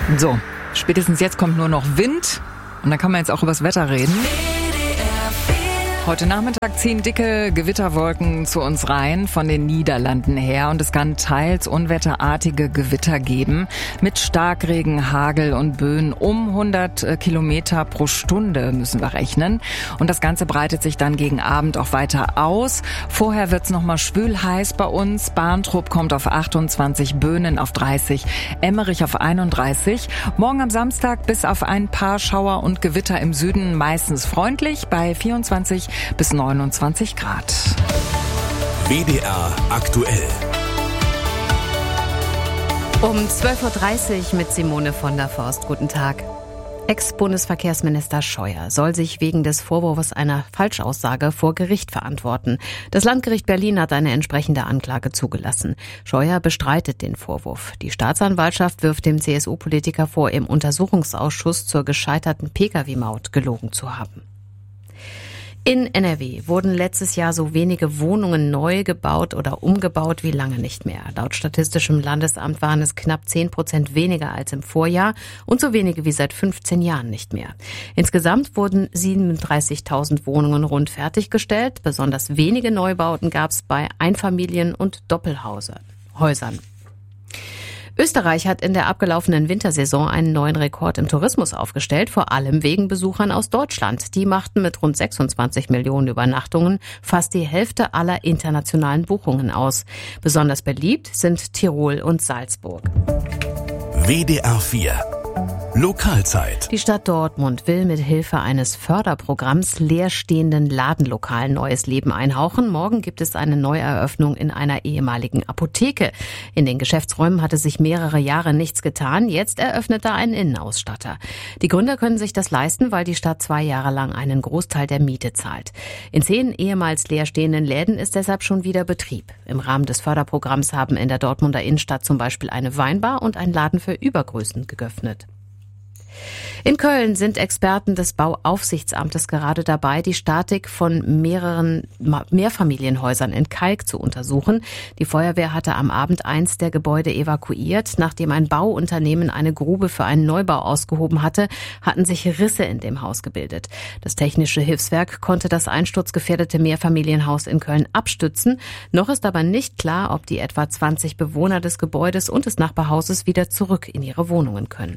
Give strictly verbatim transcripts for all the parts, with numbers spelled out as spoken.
So, spätestens jetzt kommt nur noch Wind und dann kann man jetzt auch über das Wetter reden. Heute Nachmittag ziehen dicke Gewitterwolken zu uns rein von den Niederlanden her und es kann teils unwetterartige Gewitter geben mit Starkregen, Hagel und Böen um hundert Kilometer pro Stunde müssen wir rechnen und das Ganze breitet sich dann gegen Abend auch weiter aus. Vorher wird's noch mal schwül heiß bei uns. Barntrup kommt auf achtundzwanzig, Böhnen auf dreißig, Emmerich auf einunddreißig. Morgen am Samstag bis auf ein paar Schauer und Gewitter im Süden meistens freundlich bei vierundzwanzig bis neunundzwanzig Grad. W D R aktuell. Um zwölf Uhr dreißig mit Simone von der Forst. Guten Tag. Ex-Bundesverkehrsminister Scheuer soll sich wegen des Vorwurfs einer Falschaussage vor Gericht verantworten. Das Landgericht Berlin hat eine entsprechende Anklage zugelassen. Scheuer bestreitet den Vorwurf. Die Staatsanwaltschaft wirft dem C S U-Politiker vor, im Untersuchungsausschuss zur gescheiterten Pkw-Maut gelogen zu haben. In N R W wurden letztes Jahr so wenige Wohnungen neu gebaut oder umgebaut wie lange nicht mehr. Laut Statistischem Landesamt waren es knapp zehn Prozent weniger als im Vorjahr und so wenige wie seit fünfzehn Jahren nicht mehr. Insgesamt wurden siebenunddreißigtausend Wohnungen rund fertiggestellt. Besonders wenige Neubauten gab es bei Einfamilien- und Doppelhäusern. Österreich hat in der abgelaufenen Wintersaison einen neuen Rekord im Tourismus aufgestellt, vor allem wegen Besuchern aus Deutschland. Die machten mit rund sechsundzwanzig Millionen Übernachtungen fast die Hälfte aller internationalen Buchungen aus. Besonders beliebt sind Tirol und Salzburg. W D R vier Lokalzeit. Die Stadt Dortmund will mit Hilfe eines Förderprogramms leerstehenden Ladenlokalen neues Leben einhauchen. Morgen gibt es eine Neueröffnung in einer ehemaligen Apotheke. In den Geschäftsräumen hatte sich mehrere Jahre nichts getan. Jetzt eröffnet da ein Innenausstatter. Die Gründer können sich das leisten, weil die Stadt zwei Jahre lang einen Großteil der Miete zahlt. In zehn ehemals leerstehenden Läden ist deshalb schon wieder Betrieb. Im Rahmen des Förderprogramms haben in der Dortmunder Innenstadt zum Beispiel eine Weinbar und ein Laden für Übergrößen geöffnet. In Köln sind Experten des Bauaufsichtsamtes gerade dabei, die Statik von mehreren Mehrfamilienhäusern in Kalk zu untersuchen. Die Feuerwehr hatte am Abend eins der Gebäude evakuiert. Nachdem ein Bauunternehmen eine Grube für einen Neubau ausgehoben hatte, hatten sich Risse in dem Haus gebildet. Das Technische Hilfswerk konnte das einsturzgefährdete Mehrfamilienhaus in Köln abstützen. Noch ist aber nicht klar, ob die etwa zwanzig Bewohner des Gebäudes und des Nachbarhauses wieder zurück in ihre Wohnungen können.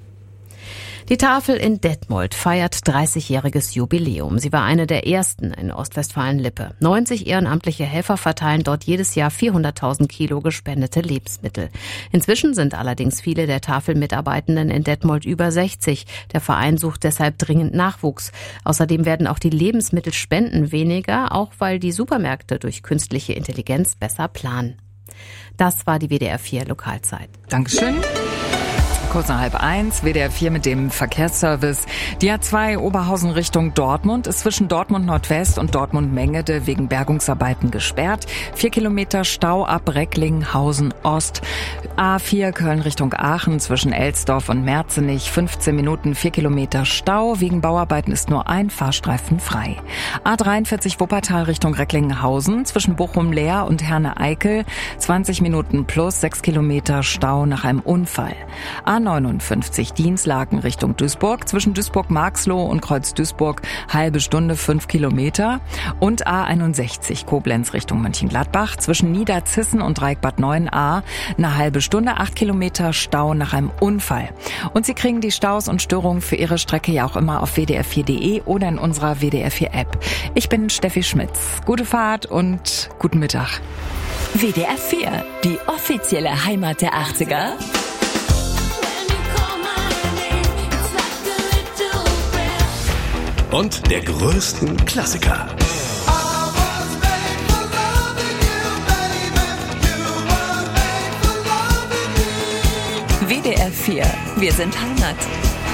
Die Tafel in Detmold feiert dreißigjähriges Jubiläum. Sie war eine der ersten in Ostwestfalen-Lippe. neunzig ehrenamtliche Helfer verteilen dort jedes Jahr vierhunderttausend Kilo gespendete Lebensmittel. Inzwischen sind allerdings viele der Tafelmitarbeitenden in Detmold über sechzig. Der Verein sucht deshalb dringend Nachwuchs. Außerdem werden auch die Lebensmittelspenden weniger, auch weil die Supermärkte durch künstliche Intelligenz besser planen. Das war die W D R vier Lokalzeit. Dankeschön. Kurz nach halb eins, W D R vier mit dem Verkehrsservice. Die A zwei Oberhausen Richtung Dortmund ist zwischen Dortmund Nordwest und Dortmund Mengede wegen Bergungsarbeiten gesperrt. Vier Kilometer Stau ab Recklinghausen Ost. A vier Köln Richtung Aachen zwischen Elsdorf und Merzenich. fünfzehn Minuten, vier Kilometer Stau. Wegen Bauarbeiten ist nur ein Fahrstreifen frei. A dreiundvierzig Wuppertal Richtung Recklinghausen zwischen Bochum-Leer und Herne-Eickel. zwanzig Minuten plus sechs Kilometer Stau nach einem Unfall. A neunundfünfzig Dienstlaken Richtung Duisburg zwischen Duisburg-Marxloh und Kreuz-Duisburg halbe Stunde fünf Kilometer und A einundsechzig Koblenz Richtung Mönchengladbach zwischen Niederzissen und Dreieckbad neun a eine halbe Stunde acht Kilometer Stau nach einem Unfall. Und Sie kriegen die Staus und Störungen für Ihre Strecke ja auch immer auf w d r vier punkt d e oder in unserer W D R vier App. Ich bin Steffi Schmitz. Gute Fahrt und guten Mittag. W D R vier, die offizielle Heimat der achtziger. Und der größten Klassiker. W D R vier, wir sind Heimat.